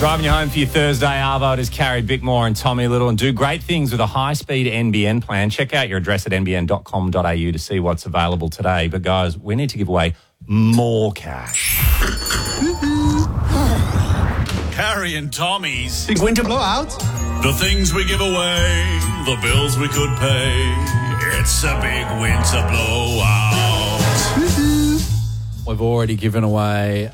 Driving you home for your Thursday, Arvo, it is Carrie Bickmore and Tommy Little, and do great things with a high-speed NBN plan. Check out your address at nbn.com.au to see what's available today. But, guys, we need to give away more cash. Carrie and Tommy's Big winter blowout. The things we give away, the bills we could pay. It's a big winter blowout. We've already given away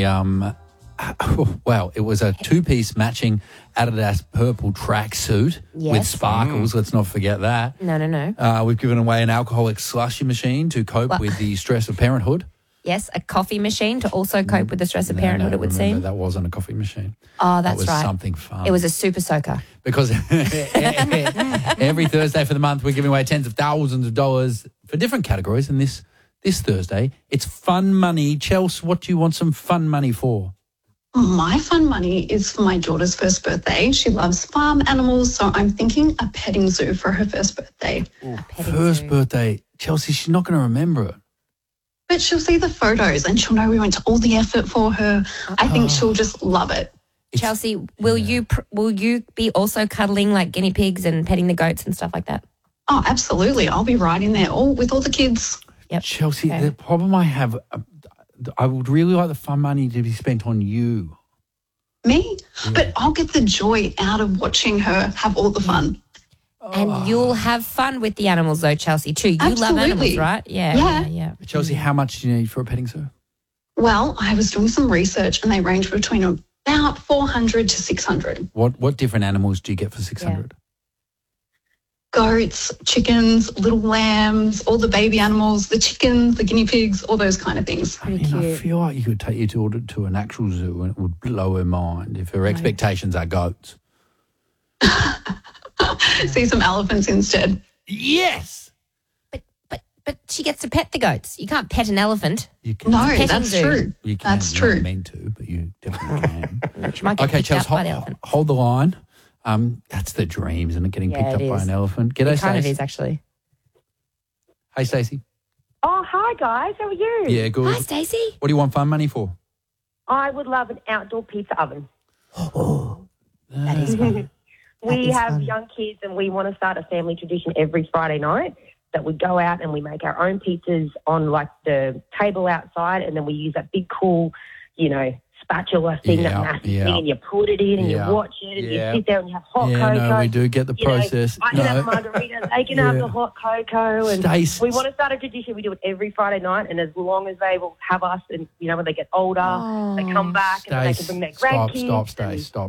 it was a two-piece matching Adidas purple tracksuit with sparkles. Let's not forget that. No. We've given away an alcoholic slushy machine to cope with the stress of parenthood. Yes, a coffee machine to also cope with the stress of parenthood, it would remember, seem. that wasn't a coffee machine. Oh, that's that was right. something fun. It was a super soaker. Because every Thursday for the month, we're giving away tens of thousands of dollars for different categories. And this Thursday, it's fun money. Chelsea, what do you want some fun money for? My fun money is for my daughter's first birthday. She loves farm animals, so I'm thinking a petting zoo for her first birthday. First birthday. Chelsea, she's not going to remember it. But she'll see the photos and she'll know we went to all the effort for her. I think she'll just love it. Chelsea, will you be also cuddling like guinea pigs and petting the goats and stuff like that? Oh, absolutely. I'll be right in there with all the kids. Yep. Chelsea, Okay. the problem I have, I would really like the fun money to be spent on you. Me? Yeah. But I'll get the joy out of watching her have all the fun. And you'll have fun with the animals though, Chelsea, too. You love animals, right? Yeah. Chelsea, how much do you need for a petting zoo? Well, I was doing some research and they range between about 400 to 600. What different animals do you get for 600? Goats, chickens, little lambs, all the baby animals, the chickens, the guinea pigs, all those kind of things. I feel like you could take your daughter to an actual zoo and it would blow her mind if her expectations are goats. See some elephants instead. Yes. But she gets to pet the goats. You can't pet an elephant. You can. No, that's true. You can. That's You're true. not meant to, but you definitely can. She might get picked up by the elephant. Hold the line. That's the dream, isn't it? Getting picked up by an elephant. G'day, It kind of Stacey. is, actually. Hey, Stacey. Oh, hi, guys. How are you? Yeah, good. Hi, Stacey. What do you want fun money for? I would love an outdoor pizza oven. That is fun. We have young kids and we want to start a family tradition every Friday night that we go out and we make our own pizzas on like the table outside, and then we use that big cool, spatula thing, that massive thing, and you put it in and you watch it and you sit there and you have hot cocoa. No, we do get the process. I can have a margarita, they can have the hot cocoa, and Stacey. we want to start a tradition. We do it every Friday night, and as long as they will have us, and when they get older, they come back and then they can bring their grandkids. Stop.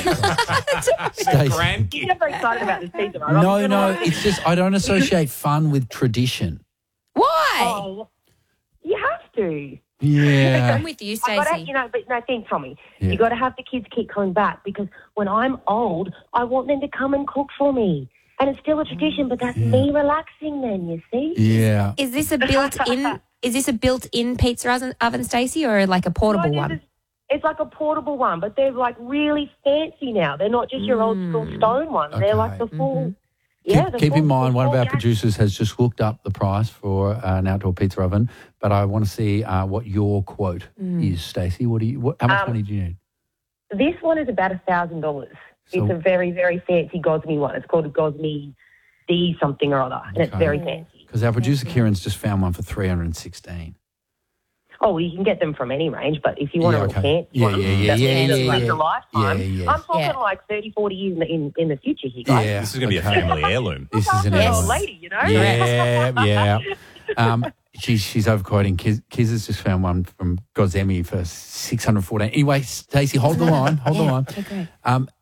Stacey. You're very excited about this pizza, right? No, it's just I don't associate fun with tradition. Why? Oh, you have to. Yeah. I'm with you, Stacey. Think, Tommy. Yeah. You got to have the kids keep coming back, because when I'm old, I want them to come and cook for me. And it's still a tradition, but that's me relaxing then, you see? Yeah. Is this a built-in? Is this a built-in pizza oven, Stacey, or like a portable one? It's like a portable one, but they're like really fancy now. They're not just your old school stone ones. Okay. They're like the full. Keep in mind, one of our producers has just looked up the price for an outdoor pizza oven, but I want to see what your quote is, Stacey. How much money do you need? This one is about $1,000. It's a very, very fancy Gosme one. It's called a Gosme D something or other, and it's very fancy. Because our producer Kieran's just found one for $316. Oh, well, you can get them from any range, but if you want a fancy one, that's a lifetime. I'm talking like 30, 40 years in the future here, guys. This is going to be a family heirloom. This is an old lady, Yeah. She's overquoting. Kiz has just found one from Gozemi for $614. Anyway, Stacey, hold the line. Hold the line. Okay.